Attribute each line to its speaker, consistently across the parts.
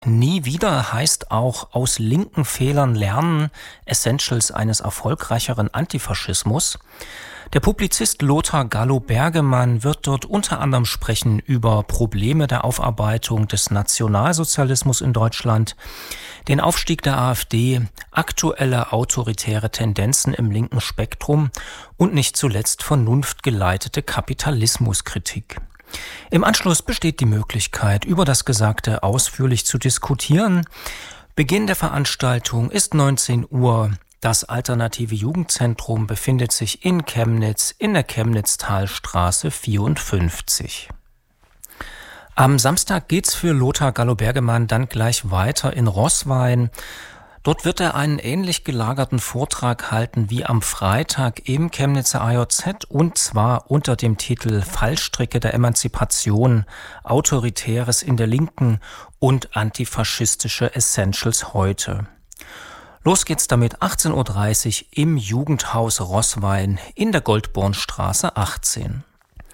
Speaker 1: Nie wieder heißt auch aus linken Fehlern lernen, Essentials eines erfolgreicheren Antifaschismus. Der Publizist Lothar Gallo-Bergemann wird dort unter anderem sprechen über Probleme der Aufarbeitung des Nationalsozialismus in Deutschland, den Aufstieg der AfD, aktuelle autoritäre Tendenzen im linken Spektrum und nicht zuletzt vernunftgeleitete Kapitalismuskritik. Im Anschluss besteht die Möglichkeit, über das Gesagte ausführlich zu diskutieren. Beginn der Veranstaltung ist 19 Uhr. Das Alternative Jugendzentrum befindet sich in Chemnitz in der Chemnitztalstraße 54. Am Samstag geht's für Lothar Gallo-Bergemann dann gleich weiter in Roßwein. Dort wird er einen ähnlich gelagerten Vortrag halten wie am Freitag im Chemnitzer AJZ, und zwar unter dem Titel Fallstricke der Emanzipation, Autoritäres in der Linken und antifaschistische Essentials heute. Los geht's damit 18.30 Uhr im Jugendhaus Roßwein in der Goldbornstraße 18.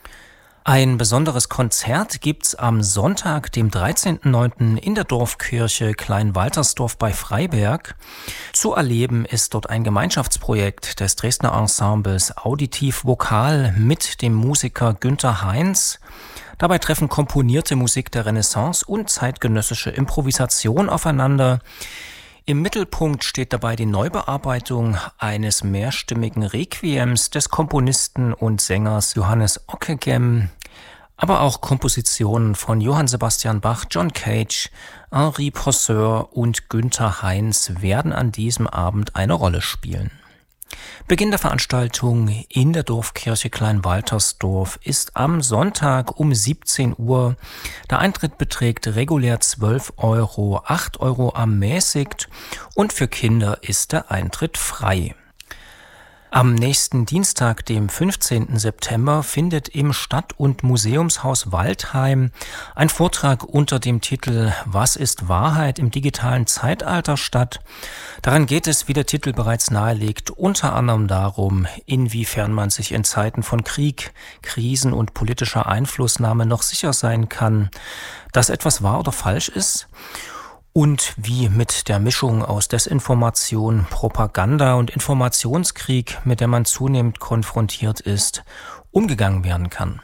Speaker 1: Ein besonderes Konzert gibt's am Sonntag, dem 13.09. in der Dorfkirche Kleinwaltersdorf bei Freiberg. Zu erleben ist dort ein Gemeinschaftsprojekt des Dresdner Ensembles Auditiv Vokal mit dem Musiker Günther Heinz. Dabei treffen komponierte Musik der Renaissance und zeitgenössische Improvisation aufeinander. Im Mittelpunkt steht dabei die Neubearbeitung eines mehrstimmigen Requiems des Komponisten und Sängers Johannes Ockeghem, aber auch Kompositionen von Johann Sebastian Bach, John Cage, Henri Pousseur und Günther Heinz werden an diesem Abend eine Rolle spielen. Beginn der Veranstaltung in der Dorfkirche Kleinwaltersdorf ist am Sonntag um 17 Uhr. Der Eintritt beträgt regulär 12 Euro, 8 Euro ermäßigt, und für Kinder ist der Eintritt frei. Am nächsten Dienstag, dem 15. September, findet im Stadt- und Museumshaus Waldheim ein Vortrag unter dem Titel Was ist Wahrheit im digitalen Zeitalter statt. Daran geht es, wie der Titel bereits nahelegt, unter anderem darum, inwiefern man sich in Zeiten von Krieg, Krisen und politischer Einflussnahme noch sicher sein kann, dass etwas wahr oder falsch ist. Und wie mit der Mischung aus Desinformation, Propaganda und Informationskrieg, mit der man zunehmend konfrontiert ist, umgegangen werden kann.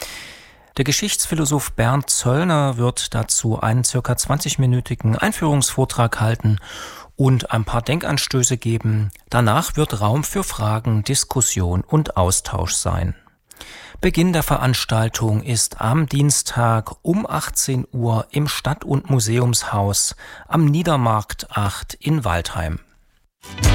Speaker 1: Der Geschichtsphilosoph Bernd Zöllner wird dazu einen ca. 20-minütigen Einführungsvortrag halten und ein paar Denkanstöße geben. Danach wird Raum für Fragen, Diskussion und Austausch sein. Beginn der Veranstaltung ist am Dienstag um 18 Uhr im Stadt- und Museumshaus am Niedermarkt 8 in Waldheim.